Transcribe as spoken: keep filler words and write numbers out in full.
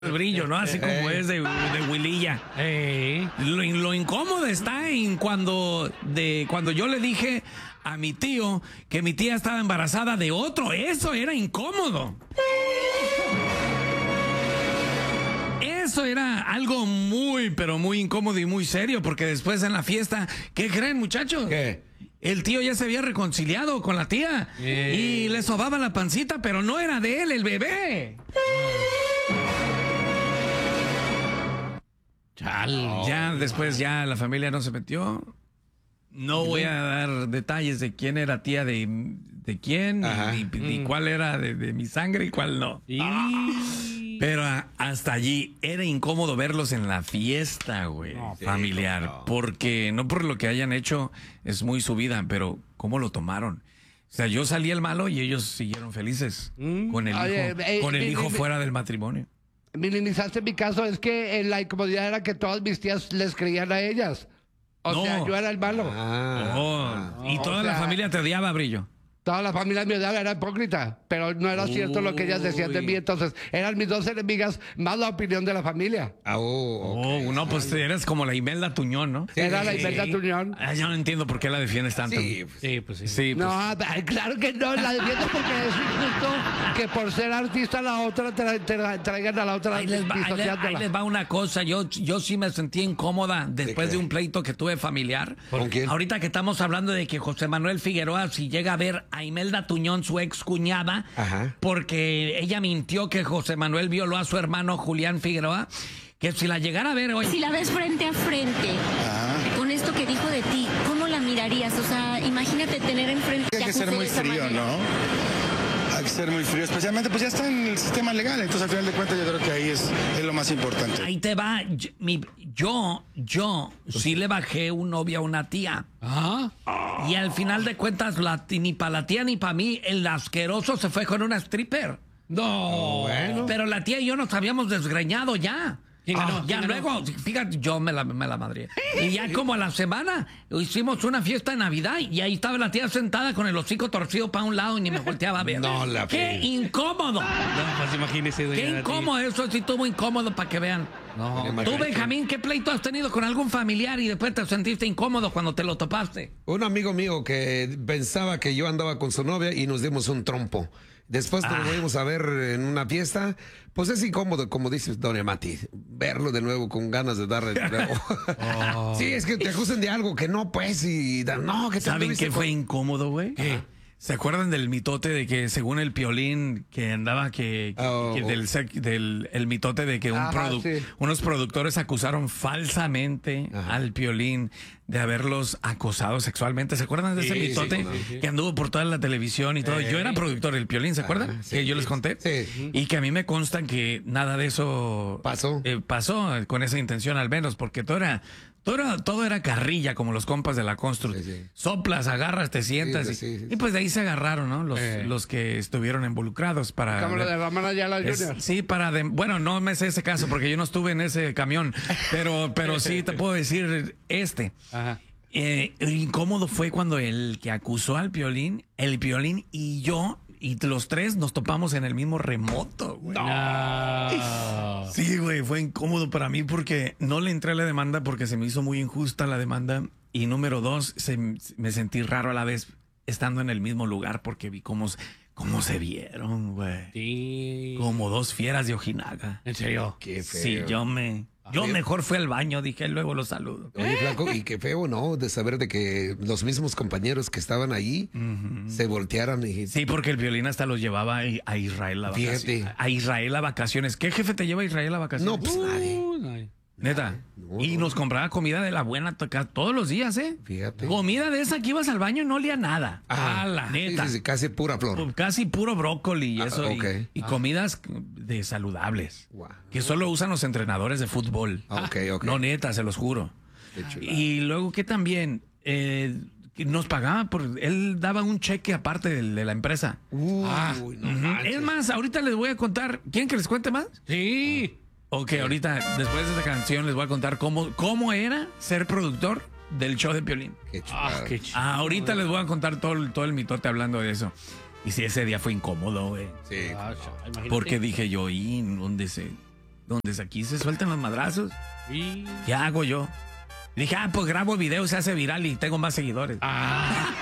El brillo, ¿no? Así como Ey. es de, de Wililla. Ey. Lo, lo incómodo está en cuando, de, cuando yo le dije a mi tío que mi tía estaba embarazada de otro. Eso era incómodo. Eso era algo muy, pero muy incómodo y muy serio, porque después en la fiesta, ¿qué creen, muchachos? ¿Qué? El tío ya se había reconciliado con la tía Eh. y le sobaba la pancita, pero no era de él, el bebé. Chal. Ya después ya la familia no se metió. No voy a dar detalles de quién era tía de, de quién, Ajá. ni, ni cuál era de, de mi sangre y cuál no. Pero a- hasta allí era incómodo verlos en la fiesta, güey, No, sí, familiar. no. Porque no por lo que hayan hecho es muy su vida, pero cómo lo tomaron. O sea, yo salí el malo y ellos siguieron felices con el Oye, hijo, eh, con el eh, hijo eh, fuera del matrimonio. Minimizaste mi caso, es que eh, la incomodidad era que todas mis tías les creían a ellas. O No. sea, yo era el malo. Ah. Oh, y o toda la sea- familia te odiaba, Brillo. Toda la familia me odiaba, era hipócrita, pero no era cierto lo que ellas decían de Uy. mí. Entonces, eran mis dos enemigas, más la opinión de la familia. Ah, oh, ok. Oh, no, pues eres como la Imelda Tuñón, ¿no? Sí, Era la sí. Imelda Tuñón. Ah, yo no entiendo por qué la defiendes tanto. Sí, pues, Sí, pues sí. Sí, pues, No, ay, claro que no, la defiendo porque es injusto que por ser artista la otra tra- tra- traigan a la otra ahí les, va, ahí les- pisoteándola. ahí les va una cosa. Yo, yo sí me sentí incómoda después qué? de un pleito que tuve familiar. ¿Con quién? Ahorita que estamos hablando de que José Manuel Figueroa, si llega a ver a Imelda Tuñón, su ex cuñada, Ajá. porque ella mintió que José Manuel violó a su hermano Julián Figueroa, que si la llegara a ver hoy. Si la ves frente a frente, con esto que dijo de ti, ¿cómo la mirarías? O sea, imagínate tener enfrente. Hay que ser muy frío, ¿no? Hay que ser muy frío, especialmente pues ya está en el sistema legal, entonces al final de cuentas yo creo que ahí es, es lo más importante. Ahí te va. Yo, mi- yo, yo sí le bajé un novio a una tía. Ajá. Y al final de cuentas, la, ni para la tía ni para mí, el asqueroso se fue con una stripper. No. Bueno. Pero la tía y yo nos habíamos desgreñado ya. ¿Quién ganó? Ah, ya ¿Quién ganó? luego, fíjate, yo me la, me la madré. Y ya como a la semana hicimos una fiesta de Navidad y ahí estaba la tía sentada con el hocico torcido para un lado y ni me volteaba a ver. No, la ¡Qué fe. incómodo! No, pues imagínese, doña ¡Qué Nati. incómodo! Eso sí estuvo incómodo para que vean. No. Tú, Benjamín, ¿qué pleito has tenido con algún familiar y después te sentiste incómodo cuando te lo topaste? Un amigo mío que pensaba que yo andaba con su novia y nos dimos un trompo. Después nos volvimos a ver en una fiesta. Pues es incómodo, como dices, doña Mati, verlo de nuevo con ganas de darle de nuevo. Sí, es que te acusan de algo que no, pues, y da- no, que te ¿Saben anduviste qué con- fue incómodo, güey? ¿Se acuerdan del mitote de que según el Piolín que andaba que, que- Oh, que oh. del, sec- del el mitote de que un Ajá, produ- sí. unos productores acusaron falsamente Ajá. al Piolín de haberlos acosado sexualmente? ¿Se acuerdan de ese Sí, mitote sí, sí, sí. que anduvo por toda la televisión y todo? Yo era productor del Piolín, ¿se acuerdan? Ajá, sí, que yo les sí, conté. sí. Y que a mí me consta que nada de eso Pasó. eh, pasó con esa intención al menos, porque todo era todo era, todo era carrilla, como los compas de la Constru. Sí, sí. Soplas, agarras, te sientas. Sí, y, sí, sí. y pues de ahí se agarraron, ¿no? Los, Eh. los que estuvieron involucrados para... Cámara de Ramón Ayala Es- Junior sí, para... de- bueno, no me sé ese caso porque yo no estuve en ese camión, pero, pero sí te puedo decir este. Ajá. Eh, el incómodo fue cuando el que acusó al Piolín, el Piolín y yo, y los tres nos topamos en el mismo remoto, güey. No. Sí, güey, fue incómodo para mí porque no le entré a la demanda porque se me hizo muy injusta la demanda. Y número dos, se, me sentí raro a la vez estando en el mismo lugar porque vi cómo, cómo se vieron, güey. Sí. Como dos fieras de Ojinaga. ¿En serio? Qué feo. Sí, yo me... Yo feo. mejor fui al baño, dije, luego lo saludo. Oye, flaco, y qué feo, ¿no? De saber de que los mismos compañeros que estaban ahí se voltearan y... Sí, porque el Violín hasta los llevaba a a Israel a vacaciones. Fíjate. A Israel a vacaciones. ¿Qué jefe te lleva a Israel a vacaciones? No, pues nadie. Uh, no. Neta. No, y no. nos compraba comida de la buena toca- todos los días, ¿eh? Fíjate. Comida de esa que ibas al baño y no olía nada. Ajá. ¡Hala! Sí, Neta. sí, sí, casi pura flor. Pu- Casi puro brócoli y Ah, eso. y- ok. Y, comidas de saludables. Guau. Que solo usan los entrenadores de fútbol. Ah, ok, ok. No, neta, se los juro. Qué chulada. Y luego que también eh, que nos pagaba por... Él daba un cheque aparte de, de la empresa. Uy, Ah, no ujú. manches. Es más, ahorita les voy a contar... ¿Quieren que les cuente más? Sí. Ok, ahorita, después de esta canción, les voy a contar cómo, cómo era ser productor del show de Piolín. Qué Ah, chulada. qué chido. Ah, ahorita les voy a contar todo, el- todo el mitote hablando de eso. Y si ese día fue incómodo, güey. Sí. Ah, cha- imagínate. Porque dije yo, ¿y dónde se...? donde aquí se sueltan los madrazos. Y... ¿Qué hago yo? Dije, ah, pues grabo video, se hace viral y tengo más seguidores. Ah.